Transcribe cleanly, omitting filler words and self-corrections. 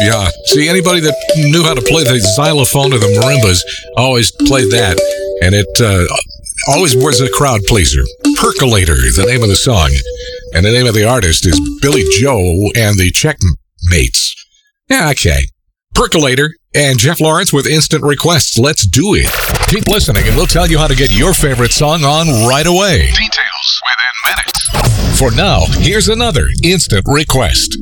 Yeah. See, anybody that knew how to play the xylophone or the marimbas always played that. And it always was a crowd pleaser. Percolator is the name of the song. And the name of the artist is Billy Joe and the Checkmates. Yeah, okay. Percolator and Jeff Lawrence with instant requests. Let's do it. Keep listening and we'll tell you how to get your favorite song on right away. Details within minutes. For now, here's another instant request.